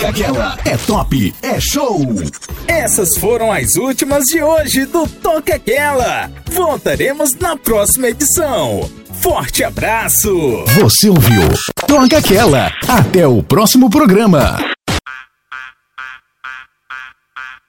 Toca Aquela é top, é show. Essas foram as últimas de hoje do Toca Aquela. Voltaremos na próxima edição. Forte abraço. Você ouviu Toca Aquela. Até o próximo programa.